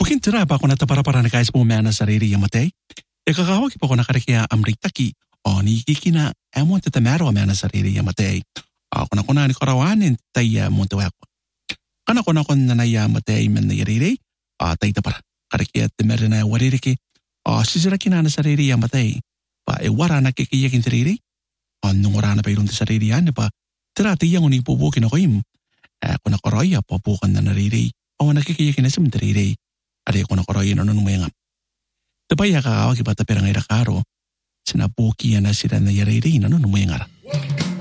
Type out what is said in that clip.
Bukin tira pa ako natapara-para na guys pumana sa riri yamatay. Kakawag pa ako nakarikiya amritaki. O nikikina emon tatamero amana sa riri yamatay. Ako na kuna ni karawanin tayo mo tuwa ko. Kana kuna kon na yamatay man na riri. Tayo tapara. Karikiya timere na waririki. Sisira kinana sa riri yamatay. Pa wara na kikiyakin sa riri. Nung wara na pa irunti sa riri yan pa. Tira tiyang unipubukin ako im. Kuna koroya papukan na nariri. O nakikiyakin na sa riri. Ari ko na koroyin ano nung mayangam. Tapaya kakawag iba tapirang irakaro. Sinabuki na sila na yariri ano nung mayangara.